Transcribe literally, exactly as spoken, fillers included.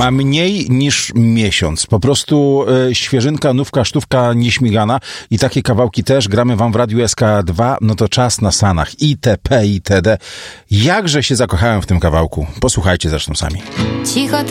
ma mniej niż miesiąc. Po prostu e, świeżynka, nówka, sztówka, nieśmigana i takie kawałki też gramy wam w Radiu S K dwa, no to czas na Sanach, itp., itd. Jakże się zakochałem w tym kawałku. Posłuchajcie zresztą sami. Cicho